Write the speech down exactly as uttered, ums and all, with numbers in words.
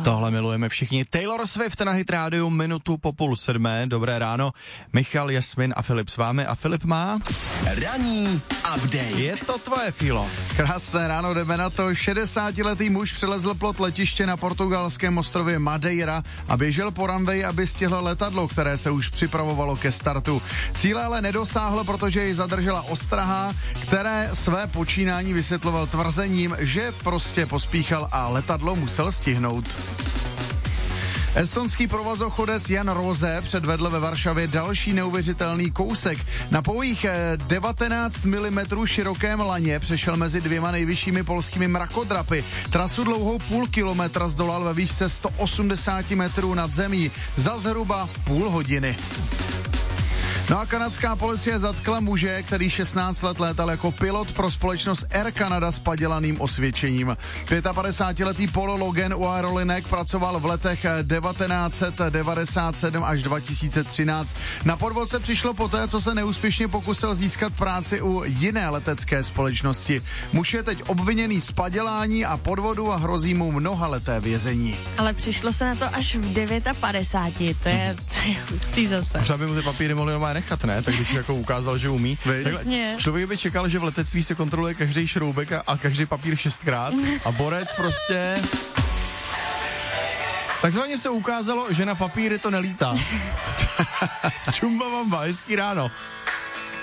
Tohle milujeme všichni. Taylor Swift na Hit Rádiu, minutu po půl sedmé. Dobré ráno. Michal, Jasmin a Filip s vámi. A Filip má... Ranní update. Je to tvoje, Filo. Krásné ráno, jdeme na to. šedesátiletý muž přelezl plot letiště na portugalském ostrově Madeira a běžel po runway, aby stihl letadlo, které se už připravovalo ke startu. Cíle ale nedosáhl, protože jej zadržela ostraha, které své počínání vysvětloval tvrzením, že prostě pospíchal a letadlo musel stihnout. Estonský provazochodec Jan Rose předvedl ve Varšavě další neuvěřitelný kousek. Na pouhých devatenáct milimetrů širokém laně přešel mezi dvěma nejvyššími polskými mrakodrapy. Trasu dlouhou půl kilometra zdolal ve výšce sto osmdesát metrů nad zemí za zhruba půl hodiny. No a kanadská policie zatkla muže, který šestnáct let létal jako pilot pro společnost Air Canada s padělaným osvědčením. padesátipětiletý Paul Logan u aerolinek pracoval v letech devatenáct set devadesát sedm až dva tisíce třináct. Na podvod se přišlo poté, co se neúspěšně pokusil získat práci u jiné letecké společnosti. Muž je teď obviněný z padělání a podvodu a hrozí mu mnohaleté vězení. Ale přišlo se na to až v padesáti devět, to je, to je hustý zase. Možná by mu ty papíry mohli normálně nechat, ne? Tak když jako ukázal, že umí. Takhle, člověk by čekal, že v letectví se kontroluje každý šroubek a, a každý papír šestkrát a borec prostě... Takzvaně se ukázalo, že na papíry to nelítá. Čumba mamba, hezký ráno.